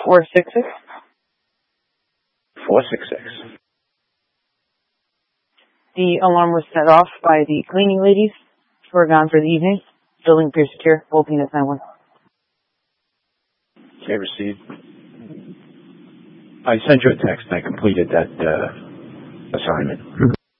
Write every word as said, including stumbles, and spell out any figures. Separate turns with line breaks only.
four six six.
four six six.
The alarm was set off by the cleaning ladies who are gone for the evening. Building appears secure. Opening at nine one.
Okay, received. I sent you a text. I completed that uh, assignment.